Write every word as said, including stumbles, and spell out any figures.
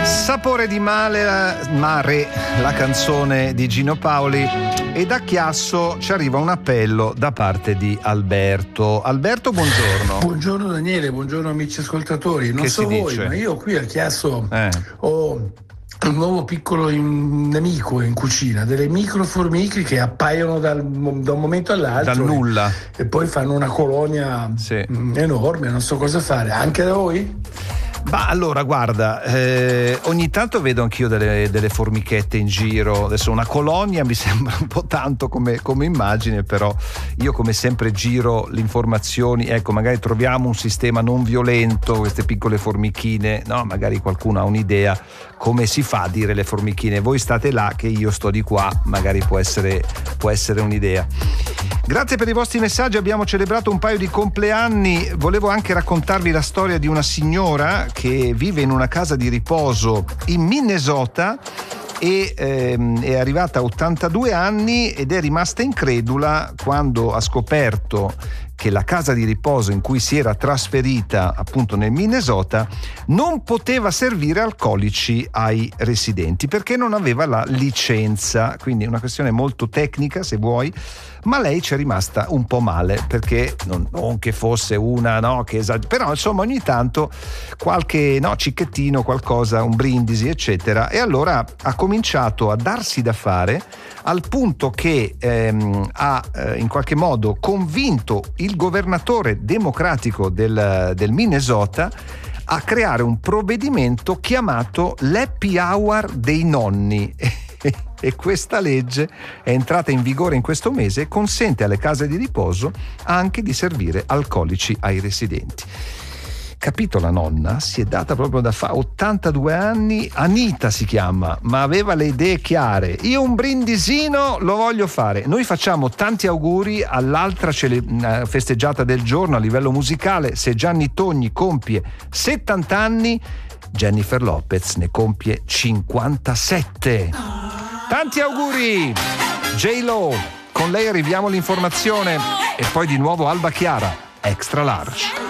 Sapore di male, mare, la canzone di Gino Paoli, e da Chiasso ci arriva un appello da parte di Alberto. Alberto, buongiorno. Buongiorno Daniele, buongiorno amici ascoltatori. Non Che so si voi, dice? ma io qui a Chiasso Eh. ho un nuovo piccolo in- nemico in cucina, delle microformiche che appaiono dal, da un momento all'altro. Dal nulla. E, e poi fanno una colonia Sì. mm, enorme, non so cosa fare. Anche da voi? Ma allora, guarda, eh, ogni tanto vedo anch'io delle, delle formichette in giro. Adesso una colonia mi sembra un po' tanto come, come immagine, però io come sempre giro le informazioni. Ecco, magari troviamo un sistema non violento, queste piccole formichine, no? Magari qualcuno ha un'idea come si fa a dire le formichine. Voi state là che io sto di qua, magari può essere, può essere un'idea. Grazie per i vostri messaggi, abbiamo celebrato un paio di compleanni. Volevo anche raccontarvi la storia di una signora che vive in una casa di riposo in Minnesota e ehm, è arrivata a ottantadue anni ed è rimasta incredula quando ha scoperto che la casa di riposo in cui si era trasferita, appunto nel Minnesota, non poteva servire alcolici ai residenti perché non aveva la licenza. Quindi è una questione molto tecnica, se vuoi, ma lei ci è rimasta un po' male perché non, non che fosse una, no, che esager- però insomma ogni tanto qualche, no, cicchettino, qualcosa, un brindisi, eccetera. E allora ha cominciato a darsi da fare al punto che ehm, ha eh, in qualche modo convinto il governatore democratico del, del Minnesota a creare un provvedimento chiamato l'happy hour dei nonni. E questa legge è entrata in vigore in questo mese e consente alle case di riposo anche di servire alcolici ai residenti. Capito, la nonna si è data proprio da fare, ottantadue anni, Anita si chiama, ma aveva le idee chiare. Io un brindisino lo voglio fare. Noi facciamo tanti auguri all'altra cele- festeggiata del giorno a livello musicale. Se Gianni Togni compie settanta anni, Jennifer Lopez ne compie cinquantasette. Tanti auguri! J-Lo, con lei arriviamo all'informazione e poi di nuovo Alba Chiara, Extra Large.